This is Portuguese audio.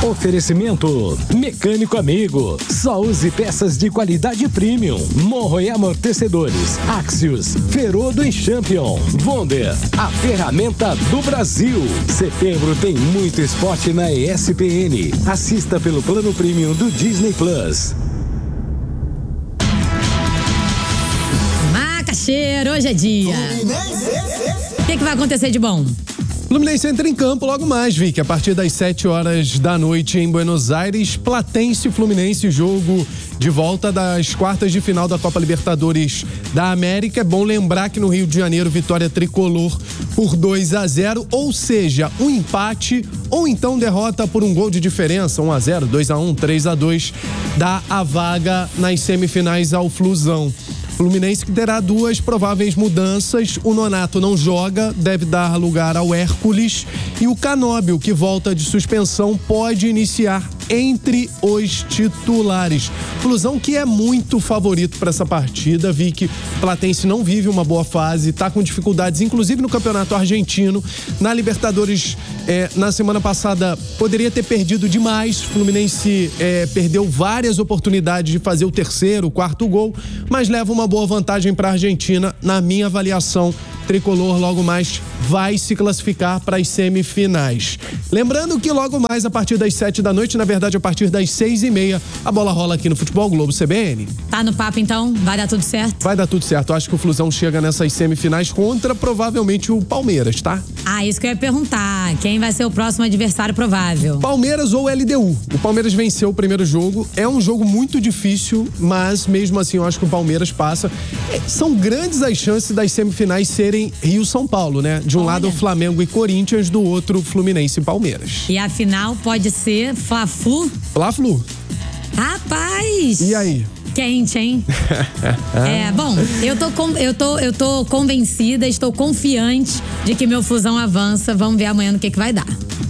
Oferecimento Mecânico Amigo. Só use peças de qualidade premium. Morro e amortecedores. Axios. Ferodo e Champion. Wonder. A ferramenta do Brasil. Setembro tem muito esporte na ESPN. Assista pelo plano premium do Disney Plus. Macaxeira, hoje é dia. O que vai acontecer de bom? Fluminense entra em campo logo mais, Vicky, a partir das 7h da noite em Buenos Aires. Platense e Fluminense, jogo de volta das quartas de final da Copa Libertadores da América. É bom lembrar que no Rio de Janeiro, vitória tricolor por 2-0, ou seja, um empate ou então derrota por um gol de diferença, 1-0, 2-1, 3-2, dá a vaga nas semifinais ao Flusão. Fluminense que terá duas prováveis mudanças. O Nonato não joga, deve dar lugar ao Hércules. E o Canóbio, que volta de suspensão, pode iniciar entre os titulares. Flusão que é muito favorito para essa partida. Vi que o Platense não vive uma boa fase, está com dificuldades, inclusive no Campeonato Argentino. Na Libertadores, na semana passada, poderia ter perdido demais. O Fluminense perdeu várias oportunidades de fazer o terceiro, o quarto gol, mas leva uma boa vantagem para a Argentina. Na minha avaliação, tricolor logo mais vai se classificar para as semifinais. Lembrando que logo mais, a partir das 7 da noite, na verdade a partir das 6h30, a bola rola aqui no Futebol Globo CBN. Tá no papo então? Vai dar tudo certo? Vai dar tudo certo. Eu acho que o Flusão chega nessas semifinais contra provavelmente o Palmeiras, tá? Isso que eu ia perguntar. Quem vai ser o próximo adversário provável? Palmeiras ou LDU. O Palmeiras venceu o primeiro jogo. É um jogo muito difícil, mas mesmo assim eu acho que o Palmeiras passa. São grandes as chances das semifinais serem Rio-São Paulo, né? De um lado o Flamengo e Corinthians, do outro Fluminense e Palmeiras. E a final pode ser Fla-Flu? Fla-Flu. Rapaz! E aí? Quente, hein? Bom, eu tô convencida, estou confiante de que meu Flusão avança. Vamos ver amanhã no que vai dar.